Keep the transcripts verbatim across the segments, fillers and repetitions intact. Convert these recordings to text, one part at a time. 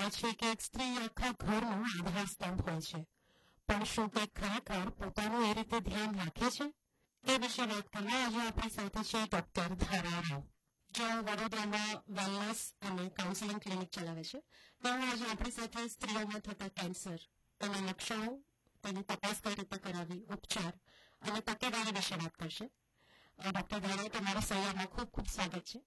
કહેવાય છે કે એક સ્ત્રી આખા ઘરનો આધાર સ્તંભ હોય છે, પણ શું તે ખરેખર પોતાનું એ રીતે ધ્યાન રાખે છે? એ વિશે વાત કરવા આજે આપણી સાથે છે ડોક્ટર ધારા રાવ, જેઓ વડોદરામાં વેલનેસ અને કાઉન્સેલિંગ ક્લિનિક ચલાવે છે. તેઓ આજે આપણી સાથે સ્ત્રીઓમાં થતા કેન્સર, તેના લક્ષણો, તેની તપાસ કઈ રીતે કરાવી, ઉપચાર અને તકેદારી વિશે વાત કરશે. ડોક્ટર ધારા, તમારા સંવાદમાં ખૂબ ખૂબ સ્વાગત છે.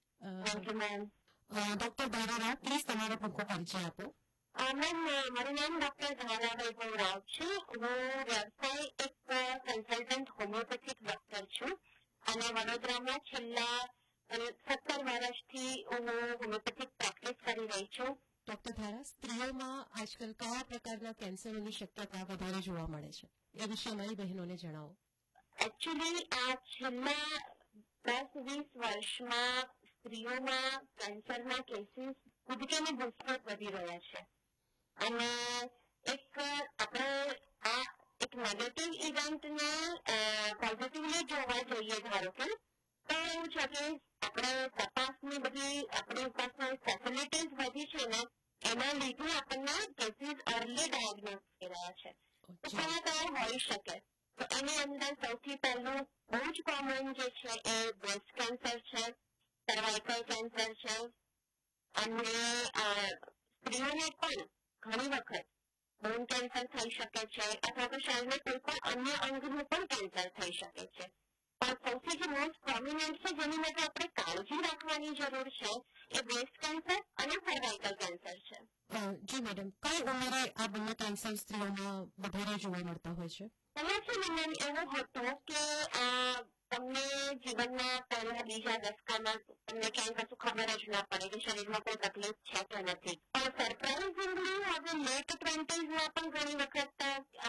ડોક્ટર ધારા રાવ, પ્લીઝ તમારો ટૂંકો પરિચય આપો. મેમ, મારું નામ ડોક્ટર ધારા વૈભવ રાવ છે. હું વ્યવસાય એક કન્સલ્ટન્ટ હોમિયોપેથિક ડોક્ટર છું અને વડોદરામાં છેલ્લા સત્તર વર્ષથી હું હોમિયોપેથિક પ્રેક્ટિસ કરી રહી છું. ડોક્ટર ધારા, સ્ત્રીઓમાં આજકાલ કયા પ્રકારના કેન્સરોની શક્યતા વધારે જોવા મળે છે, એ વિશે અમારી બહેનોને જણાવો. એકચ્યુઅલી આ છેલ્લા દસ વીસ વર્ષમાં સ્ત્રીઓમાં કેન્સરના કેસીસ કૂદકેની ભૂસકોટ વધી રહ્યા છે અને એક આપણે આ એક નેગેટિવ ઇવેન્ટને પોઝિટિવલી જોવા જઈએ, ધારો કે તો એવું છે કે આપણે તપાસની બધી આપણી પાસે ફેસિલિટીઝ વધી છે ને, એના લીધે આપણને કેસીસ અર્લી ડાયગ્નોઝ થઈ રહ્યા છે. તો કયા કયા હોઈ શકે? તો એની અંદર સૌથી પહેલું બહુ જ કોમન જે છે એ બ્રેસ્ટ કેન્સર છે, સર્વાઇકલ કેન્સર છે અને સ્ત્રીઓને પણ ઘણી વખત બોન કેન્સર થઈ શકે છે અથવા તો શરીરના કોઈ પણ અન્ય અંગનું પણ કેન્સર થઈ શકે છે. પણ સૌથી જે મોસ્ટ પ્રોમિનન્ટ છે, જેની માટે આપણે કાળજી રાખવાની જરૂર છે, એ બ્રેસ્ટ કેન્સર અને સર્વાઇકલ કેન્સર છે. જી મેડમ, કઈ ઉંમરે આ બંને કેન્સર સ્ત્રીઓમાં વધારે જોવા મળતા હોય છે? એમાં છે ને મેમ, એવું હતું કે તમને જીવનના પહેલા બીજા દસકામાં તમને ક્યાંય કશું ખબર જ ના પડે કે શરીરમાં કોઈ તકલીફ છે કે નથી. પણ સરપ્રાઇઝિંગલી હવે લેટ ટ્વેન્ટીઝમાં પણ ઘણી વખત